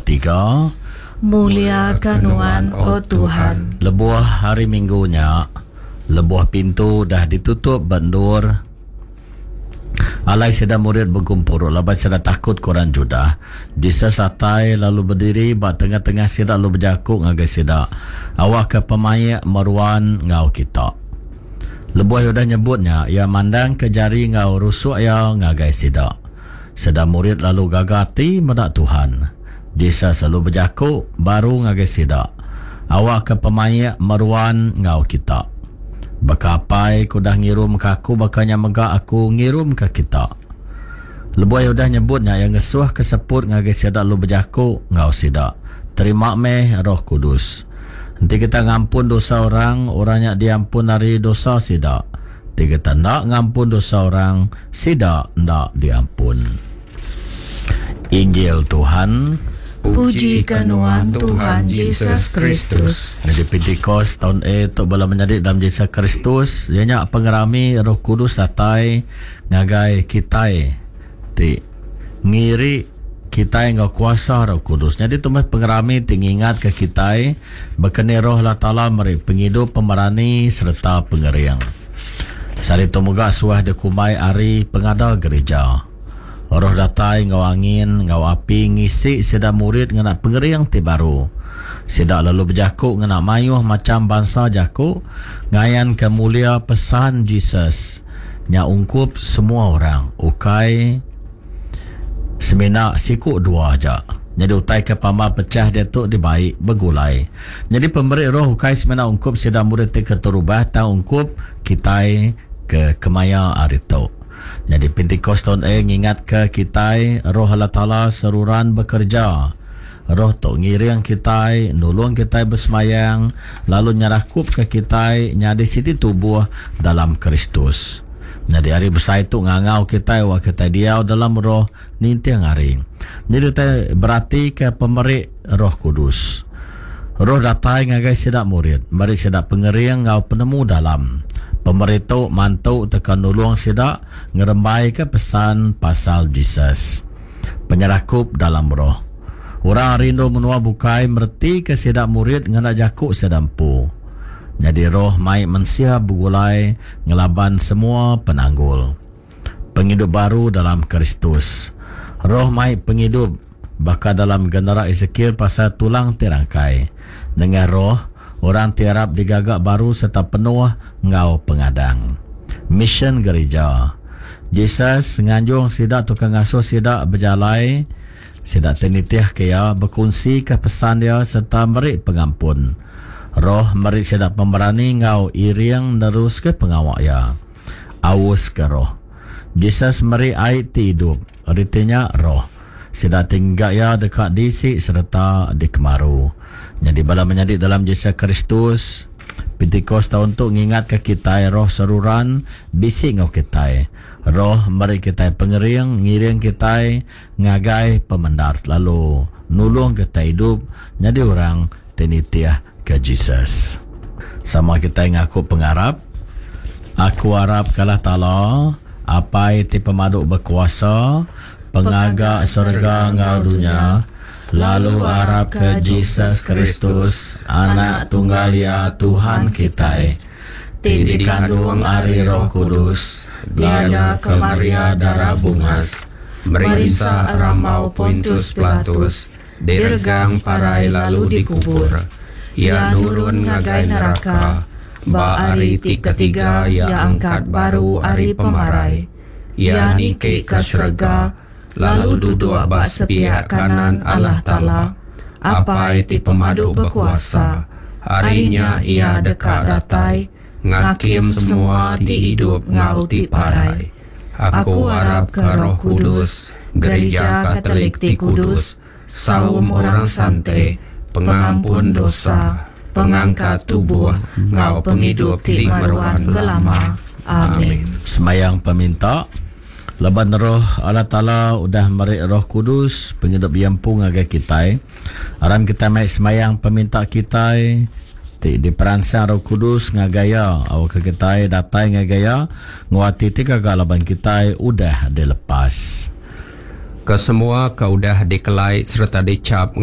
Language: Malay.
3. Muliakan Tuhan, oh Tuhan. Lebuah hari minggunya, lebuah pintu dah ditutup bandur. Alai sedang murid berkumpul, lepas sedang takut korang judah. Bisa satai lalu berdiri, bak tengah-tengah sidak lalu berjakuk ngagai sidak. Awak ke pemayak meruan ngau kita. Lebuah yudah nyebutnya, ia mandang ke jari ngau rusuk ya ngagai sidak. Sedang murid lalu gagati medak Tuhan. Jisa selalu berjakuk baru ngagai sidak. Awak ke pemayak meruan ngau kita. Bakapai ku dah ngirum ke aku, bakanya megak aku ngirum ke kita. Lebuai udah nyebutnya yang ngesuah keseput ngagai sidak lu berjakuk ngau sidak. Terima meh Roh Kudus. Nanti kita ngampun dosa orang, orangnya diampun dari dosa sidak. Nanti kita nak ngampun dosa orang, sidak nak diampun. Injil Tuhan. Pujikan Tuhan Yesus Kristus. Jadi Pentecost tahun tu bala menjadi dalam Yesus Kristus. Ianya pengerami Roh Kudus datai ngagai kitai. Ti ngiri kitai ngau kuasa Roh Kudus. Jadi tu meh pengerami tingingat ke kitai bekene Roh Allah Taala meri penghidup, pemerani serta pengeriang. Sari tu moga suah dekumai ari pengada gereja. Roh datai ngau angin, ngau api ngisi sedang murid ngena pengeriang ti baru. Sedak lalu berjakuk ngena mayuh macam bangsa jakuk, ngayan ke mulia pesan Jesus. Nya ungkup semua orang, ukai semena sikuk dua aja. Jadi utai ke pama pecah dia tu dibaik begulai. Jadi pemberi roh ukai semena ungkup sedang murid ti keterubah tang ungkup kitai ke kemaya arito. Jadi Pentecost tahun ngingat ke kita Roh Allah Ta'ala seruran bekerja. Roh tu ngiring kita, nulung kita bersemayang, lalu nyarakup ke kita nyadi siti tubuh dalam Kristus. Jadi hari besar itu ngangau kita wa kita diau dalam roh nintiang hari. Jadi berarti ke pemberi Roh Kudus. Roh datai ngagai sedak murid, mari sedak pengeriang ngau penemu dalam. Pemerintah mantau tekan nulung sidak ngerembai ke pesan pasal Jesus. Penyerakup dalam roh. Orang rindu menua bukai merti ke sidak murid ngena jakuk sedampu. Jadi roh mai mensia bugulai ngelaban semua penanggul. Penghidup baru dalam Kristus. Roh mai penghidup baka dalam genera Ezekiel pasal tulang terangkai. Dengan roh orang tiarap digagak baru serta penuh ngau pengadang. Mission gereja. Jesus nganjung sidak tukang asuh sidak berjalai, sidak tenitih kaya berkongsi ke pesan dia serta merik pengampun. Roh merik sidak pemberani ngau iriang nerus ke pengawak ya. Awus ke roh. Jesus merik air hidup. Artinya roh. Sidak tinggal ya dekat disik serta di kemaru. Jadi bala menjadi dalam Yesus Kristus. Pentecost tahun tu ngingat ke kita roh seruran bisik ngau kita. Roh mari kita pengeriang ngiring kita ngagai pemendar lalu nulung kita hidup jadi orang tenitiah ke Jesus. Sama kita ngaku pengarap. Aku harap kalah Ta'ala apa itu pemaduk berkuasa pengagak surga ngau dunia. Lalu harap ke Jesus Kristus, anak tunggal ya Tuhan kita. Ti dikandung ari Roh Kudus, lalu ke Maria darah bungas, merisa ramau Pontius Pilatus, dirgang parai lalu dikubur. Ia nurun ngagai neraka, ba ari ti ketiga ia angkat baru ari pemarai. Ia nike ke surga, lalu duduk bak sepiak kanan Allah Ta'ala, apa itu pemaduk berkuasa. Harinya ia dekat datai, ngakim semua ti hidup ngau ti parai. Aku harap ke Roh Kudus, gereja Katolik ti kudus, saum orang santai, pengampun dosa, pengangkat tubuh, ngau penghidup ti meruan belama. Amin. Semayang peminta. Leban roh Allah Ta'ala udah merik Roh Kudus penghidup yampung agak kita. Aram kita mai semayang peminta kita di peransang Roh Kudus ngagaya awak kita datai ngagaya nguati tiga galaban kita udah dilepas. Kesemua kau dah dikelai serta dicap